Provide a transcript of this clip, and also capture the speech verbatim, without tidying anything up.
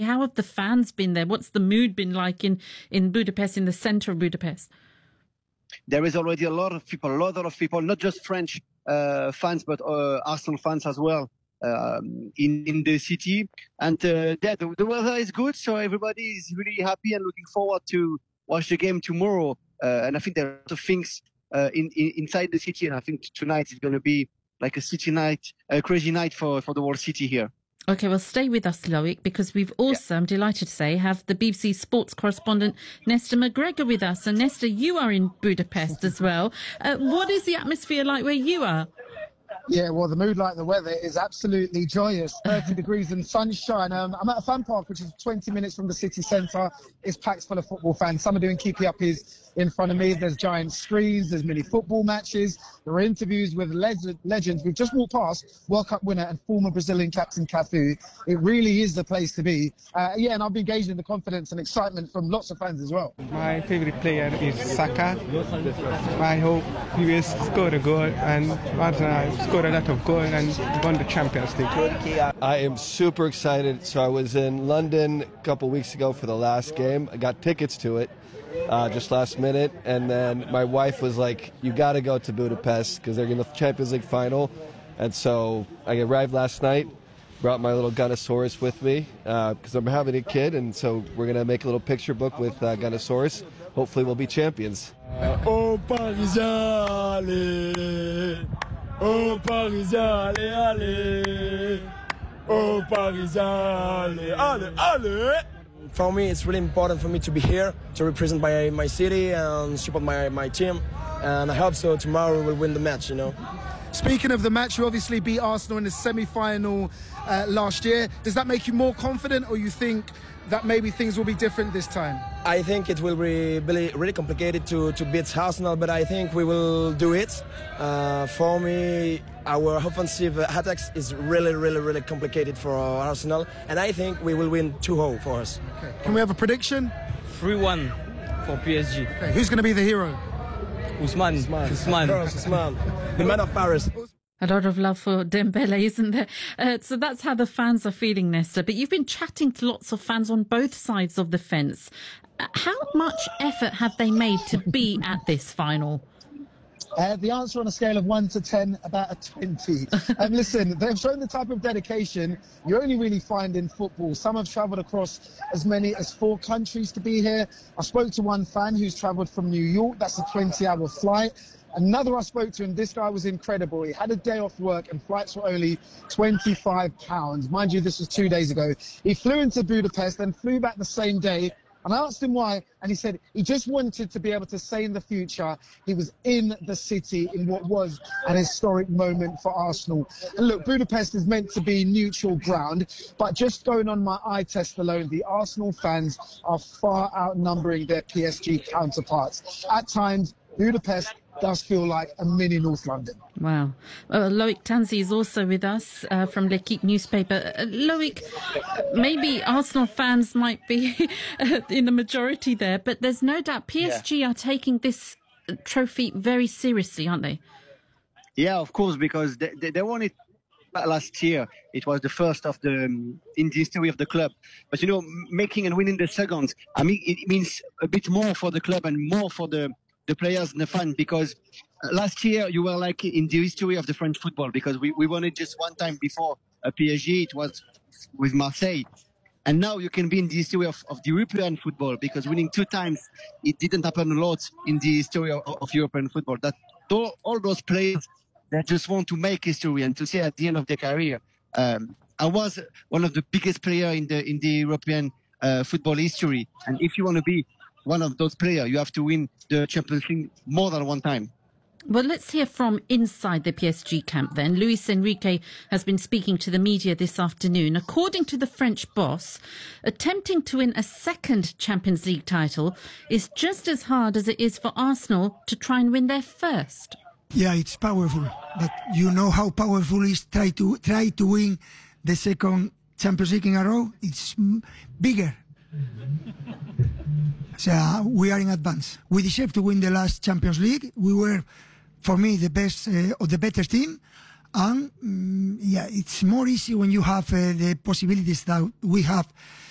How have the fans been there? What's the mood been like in, in Budapest, in the centre of Budapest? There is already a lot of people, a lot of people, not just French uh, fans, but uh, Arsenal fans as well um, in, in the city. And uh, yeah, the, the weather is good, so everybody is really happy and looking forward to watch the game tomorrow. Uh, and I think there are a lot of things uh, in, in, inside the city, and I think tonight is going to be like a city night, a crazy night for, for the whole city here. OK, well, stay with us, Loic, because we've also, yeah. I'm delighted to say, have the B B C sports correspondent Nesta McGregor with us. And Nesta, you are in Budapest as well. Uh, what is the atmosphere like where you are? Yeah, well, the mood, like the weather, is absolutely joyous. thirty degrees and sunshine. Um, I'm at a fan park, which is twenty minutes from the city centre. It's packed full of football fans. Some are doing keepy uppies in front of me. There's giant screens. There's mini football matches. There are interviews with legend, legends. We've just walked past World Cup winner and former Brazilian captain Cafu. It really is the place to be. Uh, yeah, and I've been gauged in the confidence and excitement from lots of fans as well. My favourite player is Saka. I hope he will score a goal and Arsenal score a lot of goals and won the Champions League. I am super excited. So I was in London a couple weeks ago for the last game. I got tickets to it. Uh, just last minute, and then my wife was like, you got to go to Budapest because they're in the Champions League final. And so I arrived last night, brought my little Gunnosaurus with me because uh, I'm having a kid, and so we're going to make a little picture book with uh, Gunnosaurus. Hopefully we'll be champions. Oh, Parisale! Oh, Parisale, allez! Oh, Parisale, allez, allez! For me, it's really important for me to be here, to represent my, my city and support my, my team. And I hope so tomorrow we'll win the match, you know. Speaking of the match, you obviously beat Arsenal in the semi-final uh, last year. Does that make you more confident, or you think that maybe things will be different this time? I think it will be really, really complicated to, to beat Arsenal, but I think we will do it. Uh, for me, our offensive attacks is really, really, really complicated for Arsenal, and I think we will win two nil for us. Okay. Can we have a prediction? three one for P S G. Okay. Who's going to be the hero? Ousmane. Ousmane. Ousmane. Ousmane. The man of Paris. A lot of love for Dembele, isn't there? Uh, so that's how the fans are feeling, Nesta. But you've been chatting to lots of fans on both sides of the fence. Uh, how much effort have they made to be at this final? Uh, the answer on a scale of one to ten, about a twenty. Um, listen, they've shown the type of dedication you only really find in football. Some have travelled across as many as four countries to be here. I spoke to one fan who's travelled from New York. That's a twenty-hour flight. Another I spoke to, and this guy was incredible. He had a day off work and flights were only twenty-five pounds. Mind you, this was two days ago. He flew into Budapest and flew back the same day. And I asked him why, and he said he just wanted to be able to say in the future he was in the city in what was an historic moment for Arsenal. And look, Budapest is meant to be neutral ground, but just going on my eye test alone, the Arsenal fans are far outnumbering their P S G counterparts. At times, Budapest does feel like a mini North London. Wow. Uh, Loic Tanzi is also with us uh, from L'Équipe newspaper. Uh, Loic, maybe Arsenal fans might be in the majority there, but there's no doubt P S G yeah. are taking this trophy very seriously, aren't they? Yeah, of course, because they, they, they won it last year. It was the first of the um, in the history of the club. But, you know, making and winning the second, I mean, it means a bit more for the club and more for the the players and the fans, because uh, last year you were like in the history of the French football, because we, we won it just one time before uh, P S G, it was with Marseille. And now you can be in the history of, of the European football, because winning two times, it didn't happen a lot in the history of, of European football. That all, all those players that just want to make history and to say at the end of their career, um, I was one of the biggest players in the in the European uh, football history. And if you want to be one of those players, you have to win the Champions League more than one time. Well, let's hear from inside the P S G camp then. Luis Enrique has been speaking to the media this afternoon. According to the French boss, attempting to win a second Champions League title is just as hard as it is for Arsenal to try and win their first. Yeah, it's powerful, but you know how powerful it is try to try to win the second Champions League in a row? It's bigger. So we are in advance. We deserve to win the last Champions League. We were, for me, the best uh, or the better team. And um, yeah, it's more easy when you have uh, the possibilities that we have